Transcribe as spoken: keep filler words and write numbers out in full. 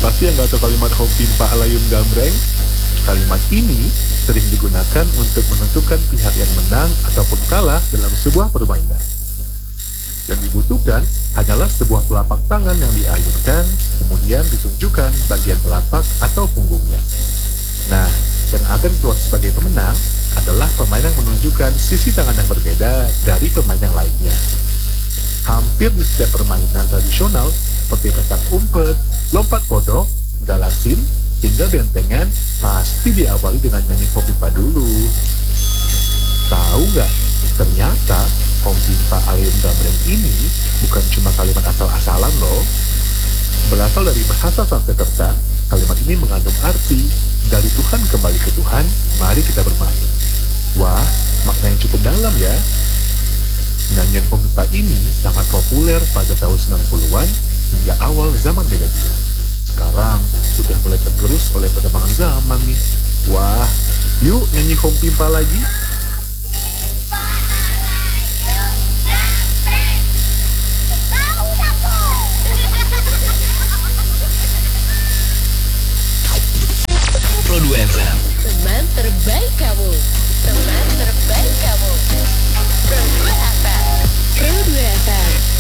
Pasti yang nggak tahu kalimat Hoki Pak Alayum Gambreng? Kalimat ini sering digunakan untuk menentukan pihak yang menang ataupun kalah dalam sebuah permainan. Yang dibutuhkan hanyalah sebuah telapak tangan yang diayunkan, kemudian ditunjukkan bagian telapak atau punggungnya. Nah, yang akan keluar sebagai pemenang adalah pemain yang menunjukkan sisi tangan yang berbeda dari pemain yang lainnya. Hampir di setiap permainan tradisional seperti petak umpet, lompat kodok, galasin, hingga bentengan pasti diawali dengan nyanyi Hopipa dulu. Tahu nggak? Ternyata Hopipa Alayum Gambreng ini bukan cuma kalimat asal-asalan loh. Berasal dari bahasa Sanskerta, kalimat ini mengandung arti dari Tuhan kembali ke Tuhan, mari kita bermain. Wah, makna yang cukup dalam ya. Nyanyian Hopipa ini sangat populer pada tahun sembilan puluhan hingga awal zaman milenial. Sekarang sudah mulai tergerus oleh perkembangan zaman nih. Wah, yuk nyanyi Hopipa lagi. Pro dua F M. Teman terbaik kamu. Teman terbaik kamu. Pro dua F M. Pro dua F M.